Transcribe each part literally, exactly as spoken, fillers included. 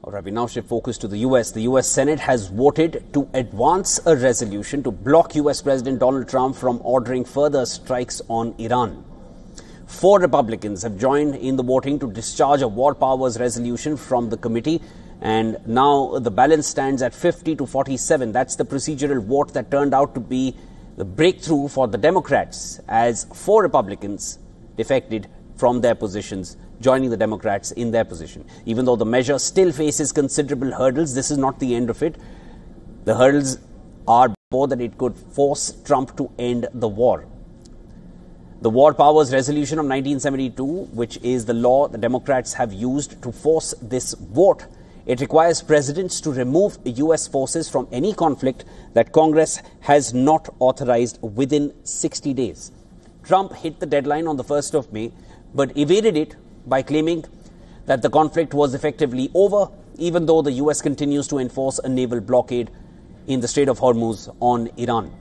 All right, we now shift focus to the U S. The U S Senate has voted to advance a resolution to block U S President Donald Trump from ordering further strikes on Iran. Four Republicans have joined in the voting to discharge a war powers resolution from the committee. And now the balance stands at fifty to forty-seven. That's the procedural vote that turned out to be the breakthrough for the Democrats, as four Republicans defected from their positions, joining the Democrats in their position. Even though the measure still faces considerable hurdles, this is not the end of it. The hurdles are more that it could force Trump to end the war. The War Powers Resolution of nineteen seventy-two, which is the law the Democrats have used to force this vote, it requires presidents to remove U S forces from any conflict that Congress has not authorized within sixty days. Trump hit the deadline on the first of May, but evaded it by claiming that the conflict was effectively over, even though the U S continues to enforce a naval blockade in the Strait of Hormuz on Iran.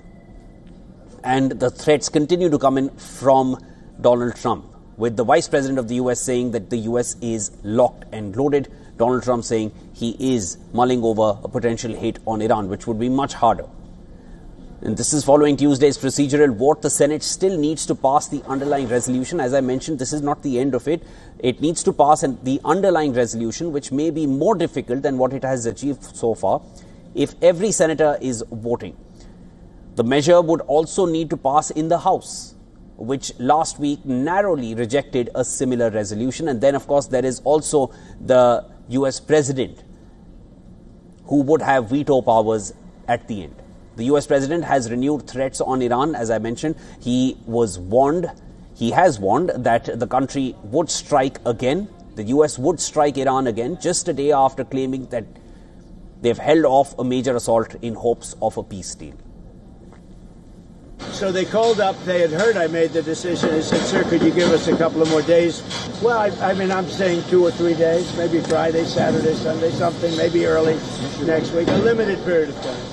And the threats continue to come in from Donald Trump, with the Vice President of the U S saying that the U S is locked and loaded. Donald Trump saying he is mulling over a potential hit on Iran, which would be much harder. And this is following Tuesday's procedural vote. The Senate still needs to pass the underlying resolution. As I mentioned, this is not the end of it. It needs to pass the underlying resolution, which may be more difficult than what it has achieved so far, if every senator is voting. The measure would also need to pass in the House, which last week narrowly rejected a similar resolution. And then, of course, there is also the U S President, who would have veto powers at the end. The U S President has renewed threats on Iran. As I mentioned, he was warned, he has warned that the country would strike again. The U S would strike Iran again, just a day after claiming that they've held off a major assault in hopes of a peace deal. So they called up, they had heard I made the decision. They said, sir, could you give us a couple of more days? Well, I, I mean, I'm saying two or three days, maybe Friday, Saturday, Sunday, something, maybe early next week, a limited period of time.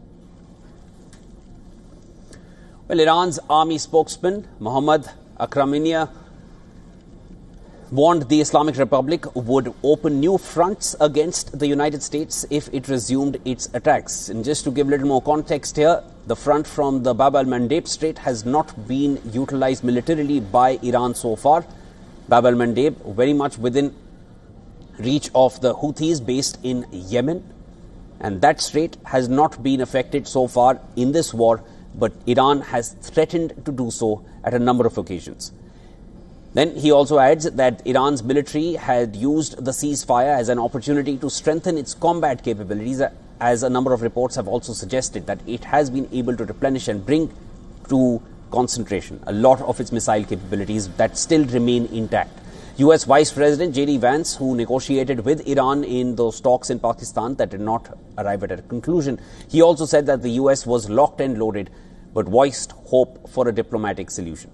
Well, Iran's army spokesman, Mohammad Akraminia, warned the Islamic Republic would open new fronts against the United States if it resumed its attacks. And just to give a little more context here, the front from the Bab al-Mandeb Strait has not been utilized militarily by Iran so far. Bab al-Mandeb very much within reach of the Houthis based in Yemen. And that strait has not been affected so far in this war, but Iran has threatened to do so at a number of occasions. Then he also adds that Iran's military had used the ceasefire as an opportunity to strengthen its combat capabilities, as a number of reports have also suggested that it has been able to replenish and bring to concentration a lot of its missile capabilities that still remain intact. U S Vice President J D Vance, who negotiated with Iran in those talks in Pakistan that did not arrive at a conclusion, he also said that the U S was locked and loaded, but voiced hope for a diplomatic solution.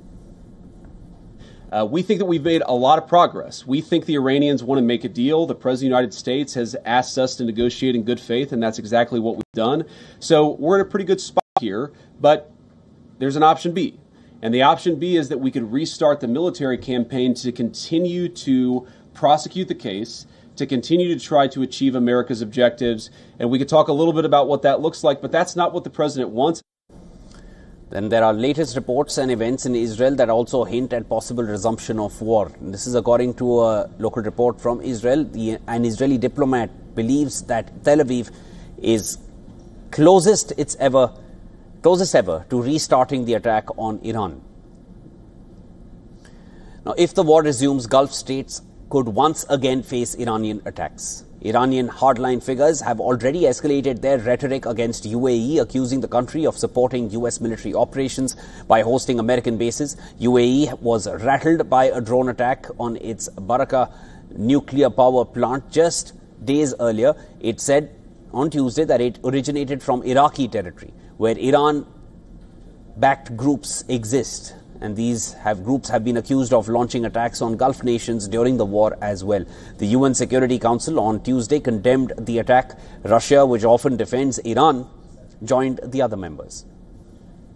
Uh, we think that we've made a lot of progress. We think the Iranians want to make a deal. The President of the United States has asked us to negotiate in good faith, and that's exactly what we've done. So we're in a pretty good spot here, but there's an option B. And the option B is that we could restart the military campaign to continue to prosecute the case, to continue to try to achieve America's objectives. And we could talk a little bit about what that looks like, but that's not what the president wants. Then there are latest reports and events in Israel that also hint at possible resumption of war. And this is according to a local report from Israel. The, an Israeli diplomat believes that Tel Aviv is closest it's ever, closest ever to restarting the attack on Iran. Now, if the war resumes, Gulf states could once again face Iranian attacks. Iranian hardline figures have already escalated their rhetoric against U A E, accusing the country of supporting U S military operations by hosting American bases. U A E was rattled by a drone attack on its Barakah nuclear power plant just days earlier. It said on Tuesday that it originated from Iraqi territory, where Iran-backed groups exist. And these have groups have been accused of launching attacks on Gulf nations during the war as well. The U N Security Council on Tuesday condemned the attack. Russia, which often defends Iran, joined the other members.